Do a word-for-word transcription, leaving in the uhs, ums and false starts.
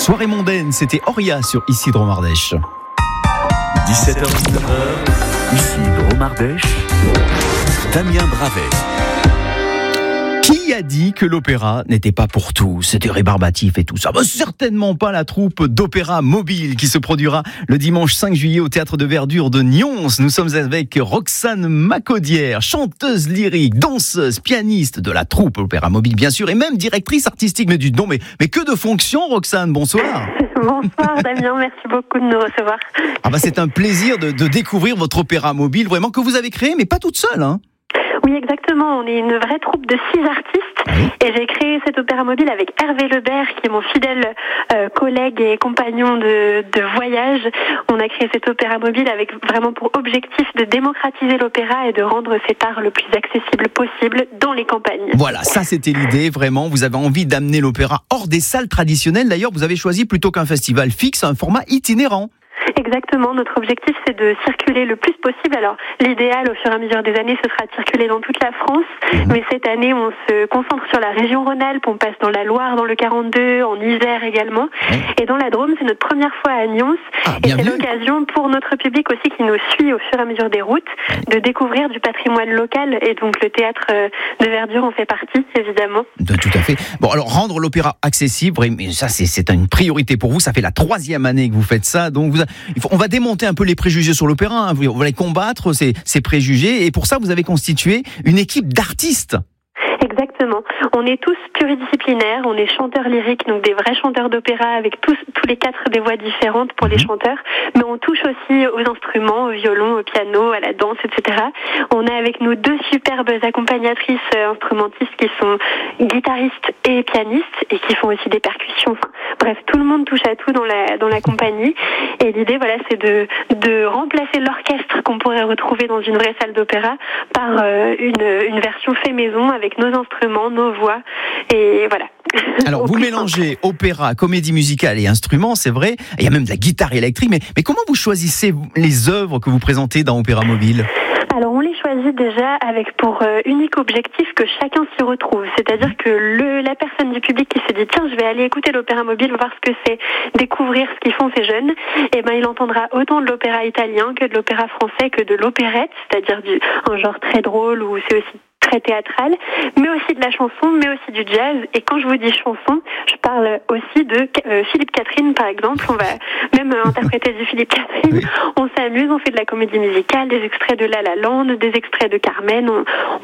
Soirée mondaine, c'était Oria sur Ici Dromardèche. dix-sept heures dix-neuf heures, ici Dromardèche, Damien Bravet. Qui a dit que l'opéra n'était pas pour tous? C'était rébarbatif et tout ça. Bah, certainement pas la troupe d'opéra mobile qui se produira le dimanche cinq juillet au Théâtre de Verdure de Nyons. Nous sommes avec Roxane Macaudière, chanteuse lyrique, danseuse, pianiste de la troupe opéra mobile bien sûr, et même directrice artistique. Mais du non, mais, mais que de fonctions, Roxane, bonsoir. Bonsoir Damien, merci beaucoup de nous recevoir. Ah bah c'est un plaisir de, de découvrir votre opéra mobile, vraiment, que vous avez créé, mais pas toute seule, hein. Oui, exactement. On est une vraie troupe de six artistes. Oui. Et j'ai créé cet opéra mobile avec Hervé Lebert, qui est mon fidèle euh, collègue et compagnon de, de voyage. On a créé cet opéra mobile avec vraiment pour objectif de démocratiser l'opéra et de rendre cet art le plus accessible possible dans les campagnes. Voilà, ça c'était l'idée, vraiment. Vous avez envie d'amener l'opéra hors des salles traditionnelles. D'ailleurs, vous avez choisi plutôt qu'un festival fixe, un format itinérant. Exactement, notre objectif c'est de circuler le plus possible. Alors l'idéal au fur et à mesure des années ce sera de circuler dans toute la France, mmh. mais cette année on se concentre sur la région Rhône-Alpes, on passe dans la Loire, dans le quarante-deux, en Isère également, mmh. et dans la Drôme c'est notre première fois à Nyons, ah, et c'est vu. l'occasion pour notre public aussi qui nous suit au fur et à mesure des routes de découvrir du patrimoine local, et donc le théâtre de Verdure en fait partie évidemment. De, tout à fait. Bon alors rendre l'opéra accessible, mais ça c'est, c'est une priorité pour vous, ça fait la troisième année que vous faites ça, donc vous Il faut, on va démonter un peu les préjugés sur l'opéra, hein. On va les combattre, ces, ces préjugés, et pour ça vous avez constitué une équipe d'artistes. Exactement. On est tous pluridisciplinaires, on est chanteurs lyriques, donc des vrais chanteurs d'opéra avec tous, tous les quatre des voix différentes pour les chanteurs, mais on touche aussi aux instruments, au violon, au piano, à la danse, et cetera. On a avec nous deux superbes accompagnatrices instrumentistes qui sont guitaristes et pianistes et qui font aussi des percussions. Bref, tout le monde touche à tout dans la, dans la compagnie. Et l'idée, voilà, c'est de, de remplacer l'orchestre qu'on pourrait retrouver dans une vraie salle d'opéra par euh, une, une version fait maison avec nos instruments, nos voix, et voilà. Alors, vous mélangez opéra, comédie musicale et instruments, c'est vrai. Il y a même de la guitare électrique, mais, mais comment vous choisissez les œuvres que vous présentez dans Opéra Mobile ? Alors on les choisit déjà avec pour euh, unique objectif que chacun s'y retrouve. C'est-à-dire que le, la personne du public qui se dit tiens je vais aller écouter l'opéra mobile, voir ce que c'est, découvrir ce qu'ils font ces jeunes, et ben il entendra autant de l'opéra italien que de l'opéra français que de l'opérette, c'est-à-dire du, un genre très drôle où c'est aussi très théâtral, mais aussi de la chanson, mais aussi du jazz. Et quand je vous dis chanson, je parle aussi de euh, Philippe Catherine par exemple. On va même euh, interpréter du Philippe Catherine. Oui. On s'amuse, on fait de la comédie musicale, des extraits de La La Land, des extraits de Carmen. On,